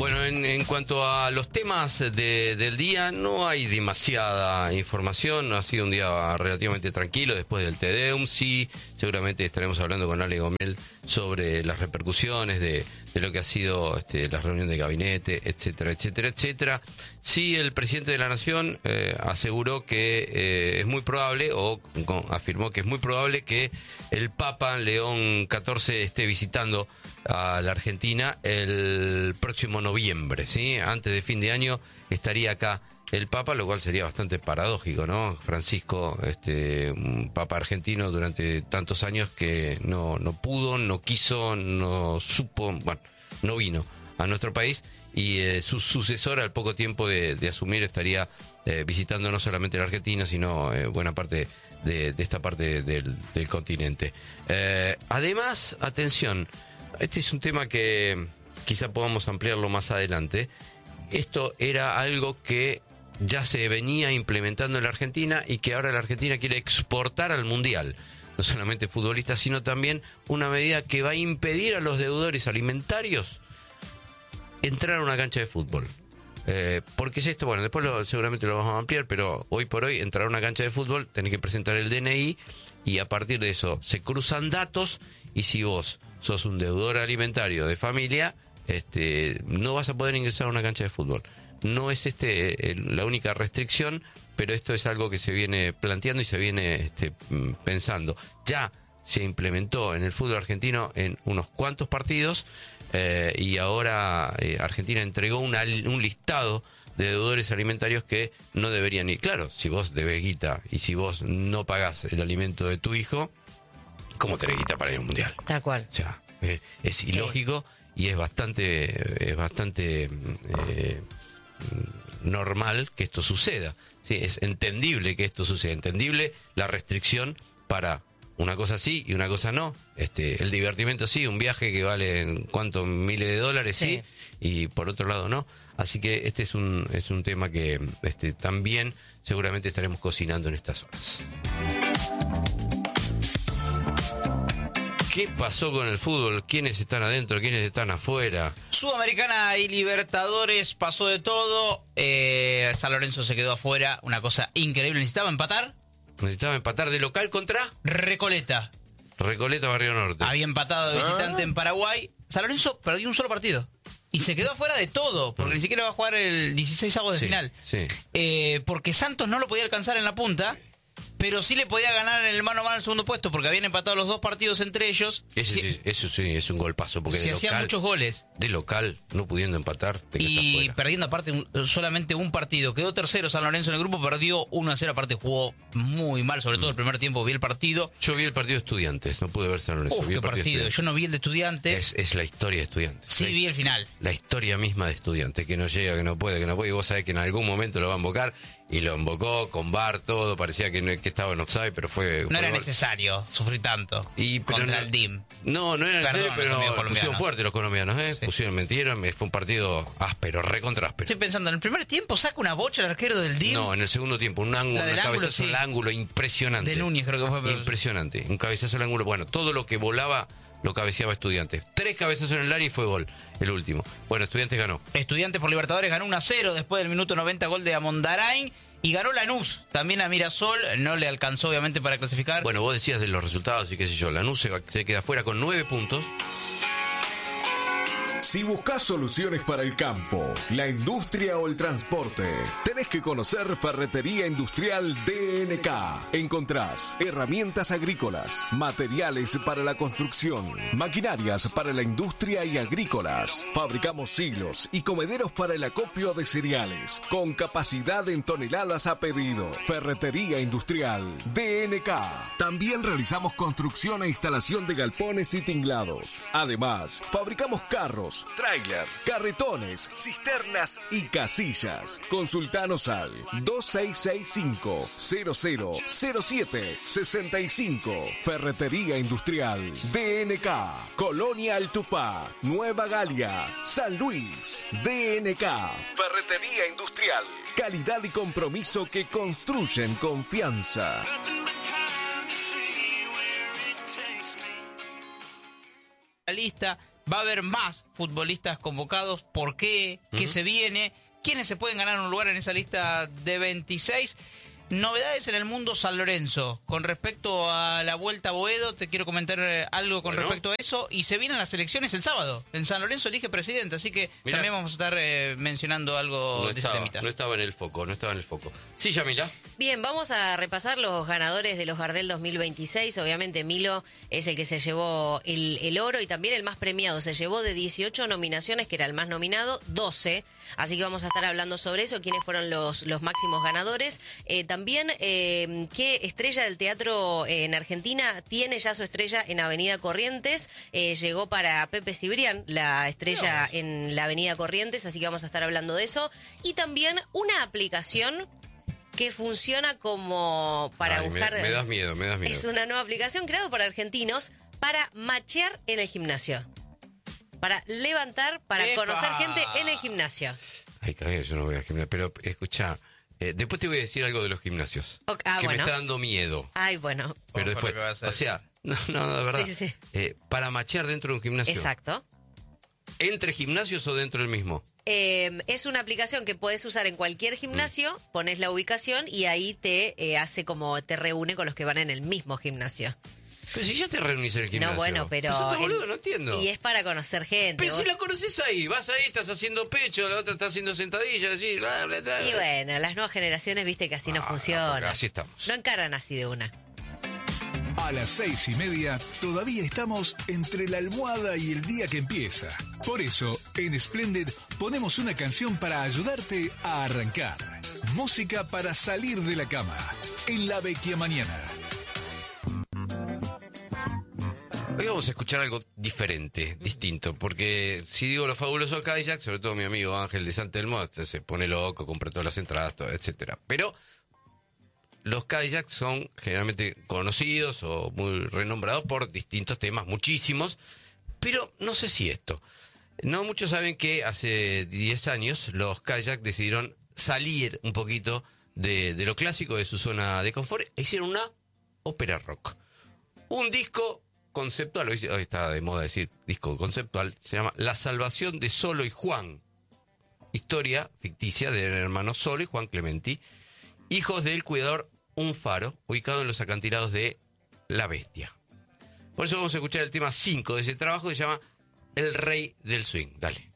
Bueno, en cuanto a los temas del día, no hay demasiada información. Ha sido un día relativamente tranquilo después del Te Deum. Sí, seguramente estaremos hablando con Ale Gomel sobre las repercusiones de lo que ha sido la reunión de gabinete, etcétera, etcétera, etcétera. Sí, el presidente de la Nación aseguró que es muy probable, o afirmó que es muy probable que el Papa León XIV esté visitando a la Argentina el próximo noviembre, ¿sí? Antes de fin de año estaría acá el Papa, lo cual sería bastante paradójico, ¿no? Francisco, un Papa argentino durante tantos años que no pudo, no quiso, no supo, bueno, no vino a nuestro país, y su sucesor al poco tiempo de asumir estaría visitando no solamente la Argentina, sino buena parte de esta parte del continente. Además, atención, este es un tema que quizá podamos ampliarlo más adelante. Esto era algo que ya se venía implementando en la Argentina y que ahora la Argentina quiere exportar al Mundial. No solamente futbolistas, sino también una medida que va a impedir a los deudores alimentarios entrar a una cancha de fútbol. Porque es esto, bueno, después seguramente lo vamos a ampliar, pero hoy por hoy entrar a una cancha de fútbol tenés que presentar el DNI y a partir de eso se cruzan datos, y si vos sos un deudor alimentario de familia, no vas a poder ingresar a una cancha de fútbol. No es la única restricción, pero esto es algo que se viene planteando y se viene pensando. Ya se implementó en el fútbol argentino en unos cuantos partidos, y ahora Argentina entregó un listado de deudores alimentarios que no deberían ir. Claro, si vos debes guita y si vos no pagás el alimento de tu hijo, ¿cómo tenés guita para ir al Mundial? Tal cual. O sea, es ilógico y es bastante normal que esto suceda. Sí, es entendible que esto suceda, entendible la restricción para una cosa sí y una cosa no. El divertimento sí, un viaje que vale cuántos miles de dólares sí, y por otro lado no. Así que este es un tema que también seguramente estaremos cocinando en estas horas. ¿Qué pasó con el fútbol? ¿Quiénes están adentro? ¿Quiénes están afuera? Sudamericana y Libertadores, pasó de todo. San Lorenzo se quedó afuera, una cosa increíble. Necesitaba empatar de local contra Recoleta, Barrio Norte. había empatado de visitante en Paraguay. San Lorenzo perdió un solo partido y se quedó afuera de todo, porque ni siquiera va a jugar el 16avo de final. Sí. Porque Santos no lo podía alcanzar en la punta, pero sí le podía ganar en el mano a mano el segundo puesto, porque habían empatado los dos partidos entre ellos. Eso sí, es un golpazo, porque se hacían muchos goles. De local, no pudiendo empatar, y perdiendo aparte solamente un partido. Quedó tercero San Lorenzo en el grupo, perdió 1-0, aparte jugó muy mal, sobre todo el primer tiempo. Vi el partido. Yo vi el partido de Estudiantes, no pude ver San Lorenzo. Vi Qué el partido. Yo no vi el de Estudiantes. Es la historia de Estudiantes. Sí, vi el final. La historia misma de Estudiantes, que no llega, que no puede, y vos sabés que en algún momento lo va a invocar, y lo invocó con VAR, todo, parecía que estaba en offside, pero no era necesario sufrir tanto contra el DIM. No era necesario, pero pusieron fuerte los colombianos, Sí. Metieron, fue un partido áspero, recontra áspero. Estoy pensando, en el primer tiempo saca una bocha el arquero del DIM. No, en el segundo tiempo, un cabezazo al ángulo impresionante. De Núñez creo que fue. Pero... Impresionante, un cabezazo al ángulo. Bueno, todo lo que volaba lo cabeceaba Estudiantes. 3 cabezazos en el área y fue gol, el último. Bueno, Estudiantes ganó. Estudiantes por Libertadores ganó 1-0 después del minuto 90, gol de Amondarain. Y ganó Lanús, también a Mirasol, no le alcanzó obviamente para clasificar. Bueno, vos decías de los resultados y qué sé yo, Lanús se queda fuera con 9 puntos. Si buscas soluciones para el campo, la industria o el transporte, tenés que conocer Ferretería Industrial DNK. Encontrás herramientas agrícolas, materiales para la construcción, maquinarias para la industria y agrícolas. Fabricamos silos y comederos para el acopio de cereales, con capacidad en toneladas a pedido. Ferretería Industrial DNK. También realizamos construcción e instalación de galpones y tinglados. Además, fabricamos carros, trailers, carretones, cisternas y casillas. Consultanos al 2665-000765. Ferretería Industrial DNK. Colonia Altupá, Nueva Galia, San Luis. DNK. Ferretería Industrial. Calidad y compromiso que construyen confianza. La lista Va a haber más futbolistas convocados. ¿Por qué? ¿Qué se viene? ¿Quiénes se pueden ganar un lugar en esa lista de 26? Novedades en el mundo San Lorenzo. Con respecto a la Vuelta a Boedo, te quiero comentar algo con respecto a eso. Y se vienen las elecciones el sábado. En San Lorenzo elige presidente, así que Mirá, también vamos a estar mencionando algo de ese temita. No estaba en el foco. Sí, Yamila. Bien, vamos a repasar los ganadores de los Gardel 2026. Obviamente Milo es el que se llevó el oro y también el más premiado. Se llevó de 18 nominaciones, que era el más nominado, 12. Así que vamos a estar hablando sobre eso, quiénes fueron los máximos ganadores. También qué estrella del teatro en Argentina tiene ya su estrella en Avenida Corrientes. Llegó para Pepe Cibrián la estrella en la Avenida Corrientes, así que vamos a estar hablando de eso. Y también una aplicación que funciona como para buscar... Me das miedo. Es una nueva aplicación creada por argentinos para machear en el gimnasio. Para levantar, para conocer gente en el gimnasio. Ay, cabrón, yo no voy al gimnasio. Pero escucha, después te voy a decir algo de los gimnasios. Que bueno. me está dando miedo. Ay, bueno. Pero después, o sea, no, de verdad. Sí. Para machear dentro de un gimnasio. Exacto. ¿Entre gimnasios o dentro del mismo? Es una aplicación que puedes usar en cualquier gimnasio, pones la ubicación y ahí te hace como te reúne con los que van en el mismo gimnasio. Pero si ya te reunís en el gimnasio. No, bueno, pero... Boludo, no entiendo. Y es para conocer gente. Pero si la conoces ahí, vas ahí, estás haciendo pecho, la otra está haciendo sentadillas, así, bla, bla, bla. Y bueno, las nuevas generaciones, viste que así no funciona. Así estamos. No encaran así de una. A las 6:30 todavía estamos entre la almohada y el día que empieza. Por eso, en Splendid ponemos una canción para ayudarte a arrancar. Música para salir de la cama. En la Vecchia Mañana. Hoy vamos a escuchar algo diferente, distinto, porque si digo los fabulosos Cadillac, sobre todo mi amigo Ángel de San Telmo, se pone loco, compra todas las entradas, todo, etcétera. Pero los Cadillac son generalmente conocidos o muy renombrados por distintos temas, muchísimos, pero no sé si esto. No muchos saben que hace 10 años los Cadillac decidieron salir un poquito de lo clásico, de su zona de confort, e hicieron una ópera rock. Un disco conceptual, hoy está de moda decir disco conceptual, se llama La Salvación de Solo y Juan. Historia ficticia del hermano Solo y Juan Clementi, hijos del cuidador Un Faro, ubicado en los acantilados de La Bestia. Por eso vamos a escuchar el tema 5 de ese trabajo que se llama El Rey del Swing. Dale.